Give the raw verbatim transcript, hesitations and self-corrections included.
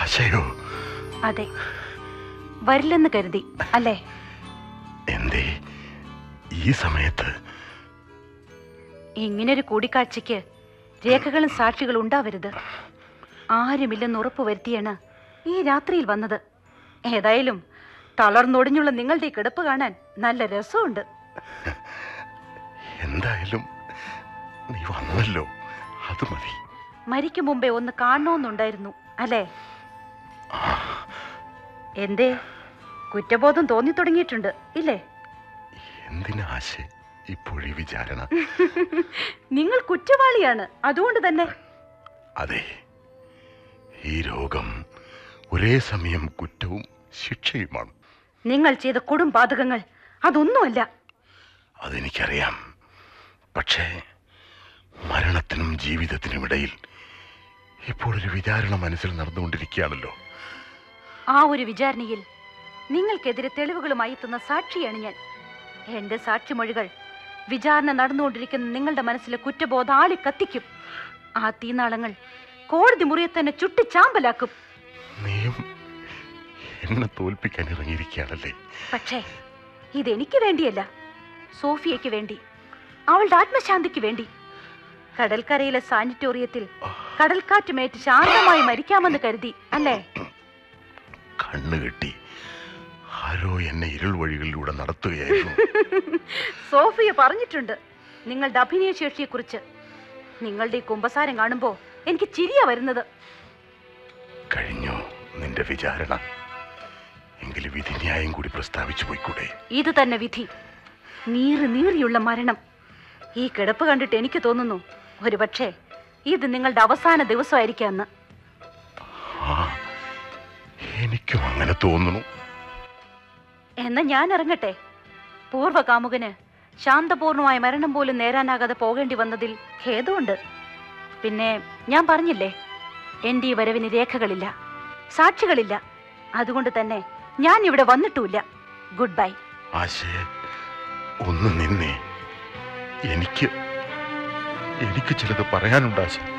ആശയോ? അതെ, വരില്ലെന്ന് കരുതി അല്ലേ? എന്തേ ഈ സമയത്ത്? ഇങ്ങനൊരു കൂടിക്കാഴ്ചയ്ക്ക് രേഖകളും സാക്ഷികളും ഉണ്ടാവരുത്. ആരുമില്ലെന്ന് ഉറപ്പ് വരുത്തിയാണ് ഈ രാത്രിയിൽ വന്നത്. ഏതായാലും തളർന്നൊടിഞ്ഞുള്ള നിങ്ങളുടെ കിടപ്പ് കാണാൻ നല്ല രസമുണ്ട്. എന്തായാലും നീ വന്നല്ലോ, അത് മതി. മരിക്കും മുമ്പേ ഒന്ന് കാണണമെന്നുണ്ടായിരുന്നു അല്ലേ? എന്തേ, കുറ്റബോധം തോന്നി തുടങ്ങിയിട്ടുണ്ട് ഇല്ലേ? എന്തിനാ ആശ ഇപ്പോഴീ വിചാരണ? നിങ്ങൾ കുറ്റവാളിയാണ്, അതുകൊണ്ട് തന്നെ. അതെ, ഈ രോഗം ഒരേ സമയം കുറ്റവും ശിക്ഷയുമാണ്. നിങ്ങൾ ചെയ്ത കൊടും പാതകങ്ങൾ അതൊന്നുമല്ല. അതെനിക്കറിയാം. പക്ഷേ മരണത്തിനും ജീവിതത്തിനും ഇടയിൽ ഇപ്പോൾ ഒരു വിചാരണ മനസ്സിൽ നടന്നുകൊണ്ടിരിക്കുകയാണല്ലോ. ആ ഒരു വിചാരണയിൽ നിങ്ങൾക്കെതിരെ തെളിവുകളുമായി എത്തുന്ന സാക്ഷിയാണ് ഞാൻ. എന്റെ സാക്ഷിമൊഴികൾ വിചാരണ നടന്നുകൊണ്ടിരിക്കുന്ന നിങ്ങളുടെ മനസ്സിലെ കുറ്റബോധം ആളി കത്തിക്കും. ആ തീനാളങ്ങൾ കോടതി മുറിയെ തന്നെ ചുട്ടി ചാമ്പലാക്കും. നീയും എന്നെ തോൽപ്പിക്കാൻ ഇറങ്ങിയിരിക്കുകയാണല്ലേ? പക്ഷേ ഇതെനിക്ക് വേണ്ടിയല്ല, സോഫിയയ്ക്ക് വേണ്ടി, അവളുടെ ആത്മശാന്തിക്ക് വേണ്ടി. കടൽക്കരയിലെ സാനിറ്റോറിയത്തിൽ കടൽക്കാറ്റുമേറ്റ് ശാന്തമായി മരിക്കാമെന്ന് കരുതി അല്ലേ? കണ്ണുകെട്ടി ആരോ എന്നെ ഇരുൾ വഴികളിലൂടെ നടത്തുകയായിരുന്നു. സോഫിയ പറഞ്ഞിട്ടുണ്ട് നിങ്ങളുടെ അഭിനയശേഷിയെ കുറിച്ച്. നിങ്ങളുടെ ഈ കുമ്പസാരം കാണുമ്പോ എനിക്ക് ചിരിയാ വരുന്നത്. കഴിഞ്ഞു നിന്റെ വിചാരണ. എങ്കിലും വിധി ന്യായം കൂടി പ്രസ്താവിച്ചു പോയിക്കൂടെ? ഇത് തന്നെ വിധി, നീറി നീറിയുള്ള മരണം. ഈ കിടപ്പ് കണ്ടിട്ട് എനിക്ക് തോന്നുന്നു ഒരുപക്ഷെ ഇത് നിങ്ങളുടെ അവസാന ദിവസമായിരിക്കാന്ന്. എനിക്കും അങ്ങനെ തോന്നുന്നു. എന്നാ ഞാൻ ഇറങ്ങട്ടെ. പൂർവ്വകാമുകന് ശാന്തപൂർണമായ മരണം പോലും നേരാനാകാതെ പോകേണ്ടി വന്നതിൽ ഖേദമുണ്ട്. പിന്നെ ഞാൻ പറഞ്ഞില്ലേ, എൻ്റെ ഈ വരവിന് രേഖകളില്ല, സാക്ഷികളില്ല. അതുകൊണ്ട് തന്നെ ഞാൻ ഇവിടെ വന്നിട്ടുമില്ല. Good bye. ആശയെ ഒന്ന് നിന്നേ, എനിക്ക് എനിക്ക് ചിലത് പറയാനുണ്ട് ആശ.